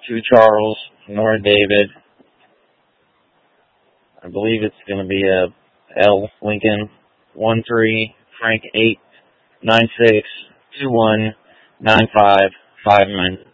2 Charles, Nora David. I believe it's going to be a L Lincoln 13 Frank 896219559.